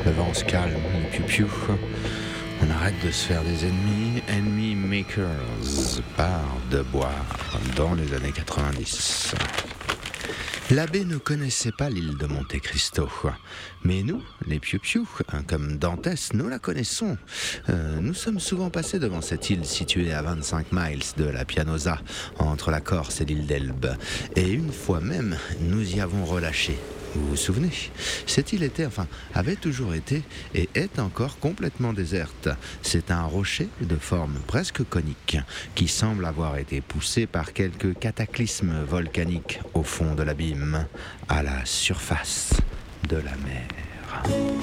Le vent se calme, les piou-piou. On arrête de se faire des ennemis. Enemy Makers part de boire dans les années 90. L'abbé ne connaissait pas l'île de Monte Cristo, mais nous, les piou-piou, comme Dantès, nous la connaissons. Nous sommes souvent passés devant cette île située à 25 miles de la Pianosa, entre la Corse et l'île d'Elbe. Et une fois même, nous y avons relâché. Vous vous souvenez ? Cette île avait toujours été et est encore complètement déserte. C'est un rocher de forme presque conique qui semble avoir été poussé par quelques cataclysmes volcaniques au fond de l'abîme, à la surface de la mer.